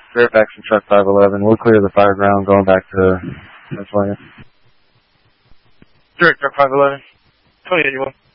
Fairfax and truck 511. We'll clear the fire ground going back to Pennsylvania. Direct truck 511. 2881.